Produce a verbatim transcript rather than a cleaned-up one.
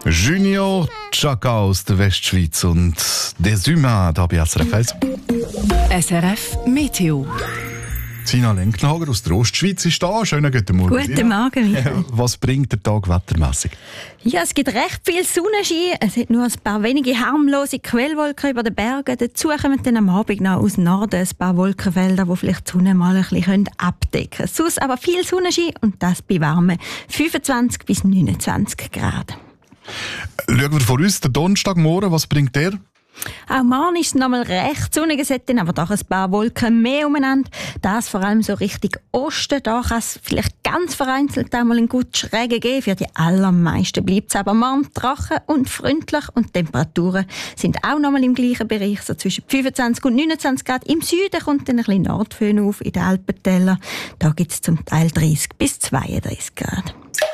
Junior Chaka aus der Westschweiz und Des Humains da bei S R F eins. S R F Meteo. Sina Lenknager aus der Ostschweiz ist da. Schönen guten Morgen. Guten Sina. Morgen, Michael. Was bringt der Tag wettermässig? Ja, es gibt recht viel Sonnenschein. Es hat nur ein paar wenige harmlose Quellwolken über den Bergen. Dazu kommen dann am Abend noch aus Norden ein paar Wolkenfelder, die vielleicht die Sonne mal ein bisschen abdecken können. Sonst aber viel Sonnenschein und das bei warmen fünfundzwanzig bis neunundzwanzig Grad. Schauen wir vor uns, der Donnerstagmorgen, was bringt der? Auch morgen ist es noch mal recht sonnig, es hat dann aber doch ein paar Wolken mehr umeinander. Das vor allem so Richtung Osten. Da kann es vielleicht ganz vereinzelt einmal einen guten Schrägen geben. Für die allermeisten bleibt es aber morgen trocken und freundlich. Und die Temperaturen sind auch noch mal im gleichen Bereich, so zwischen fünfundzwanzig und neunundzwanzig Grad. Im Süden kommt dann ein bisschen Nordföhn auf in den Alpentälern. Da gibt es zum Teil dreißig bis zweiunddreißig Grad.